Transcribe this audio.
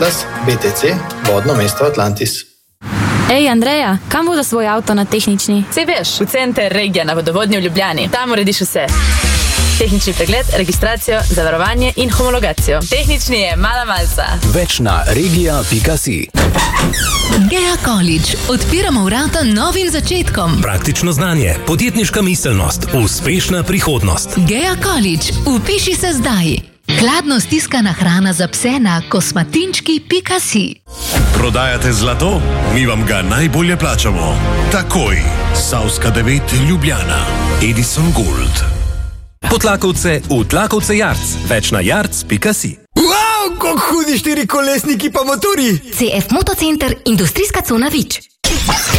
BTC, vodno mesto Atlantis. Ej, Andreja, kam voda svoj avto na tehnični? Sej veš, v center Regija na vodovodnji v Ljubljani. Tam urediš vse. Tehnični pregled, registracijo, zavarovanje in homologacijo. Tehnični je mala malca. Več na regija.si. Gea College. Odpiramo vrata novim začetkom. Praktično znanje, podjetniška miselnost, uspešna prihodnost. Gea College. Upiši se zdaj. Hladno stiskana hrana za pse na kosmatinčki.si. Prodajate zlato? Mi vam ga najbolje plačamo. Takoj. Savska 9 Ljubljana. Edison Gold. Potlakovce v Tlakovce Jarc. Več na jarc.si. Wow, kako hudi štirikolesniki pa motori! CF Motocenter, industrijska cona Vič.